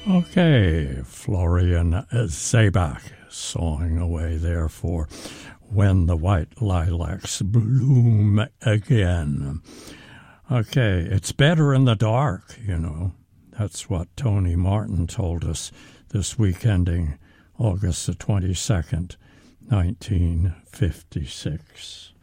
Okay, Florian Zabak sawing away there for When the White Lilacs Bloom Again. Okay, it's better in the dark, you know. That's what Tony Martin told us this week ending August the 22nd, 1956.